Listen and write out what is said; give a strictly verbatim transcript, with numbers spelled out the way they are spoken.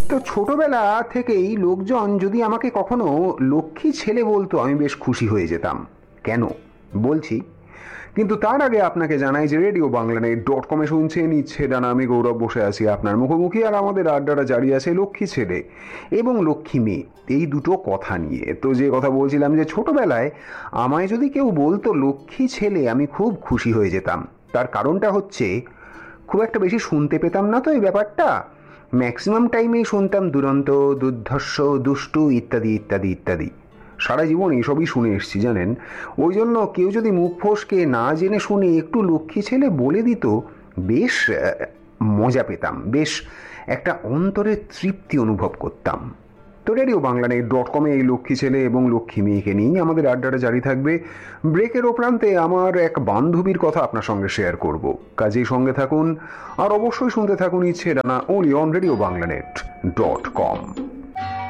তো ছোটবেলা থেকেই লোকজন যদি আমাকে কখনো লক্ষ্মী ছেলে বলতো আমি বেশ খুশি হয়ে যেতাম। কেন বলছি, কিন্তু তার আগে আপনাকে জানাই যে রেডিও বাংলানেট ডট কমে শুনছেন ইচ্ছে ডানা, আমি গৌরব বসে আছি আপনার মুখোমুখি, আর আমাদের আড্ডাটা জারি আছে লক্ষ্মী ছেলে এবং লক্ষ্মী মেয়ে এই দুটো কথা নিয়ে। তো যে কথা বলছিলাম যে ছোটবেলায় আমায় যদি কেউ বলতো লক্ষ্মী ছেলে আমি খুব খুশি হয়ে যেতাম। তার কারণটা হচ্ছে খুব একটা বেশি শুনতে পেতাম না তো এই ব্যাপারটা, ম্যাক্সিমাম টাইমেই শুনতাম দুরন্ত, দুর্ধর্ষ, দুষ্টু ইত্যাদি ইত্যাদি ইত্যাদি। সারা জীবন এসবই শুনে এসছি জানেন। ওই জন্য কেউ যদি মুখ ফসকে না জেনে শুনে একটু লক্ষ্মী ছেলে বলে দিত, বেশ মজা পেতাম, বেশ একটা অন্তরের তৃপ্তি অনুভব করতাম। তো রেডিও বাংলানেট ডট কমে এই লক্ষ্মী ছেলে এবং লক্ষ্মী মেয়েকে নিয়েই আমাদের আড্ডাটা জারি থাকবে। ব্রেকের ওপ্রান্তে আমার এক বান্ধবীর কথা আপনার সঙ্গে শেয়ার করব, কাজেই সঙ্গে থাকুন আর অবশ্যই শুনতে থাকুন ইচ্ছে ডানা, only on radio বাংলানেট dot com.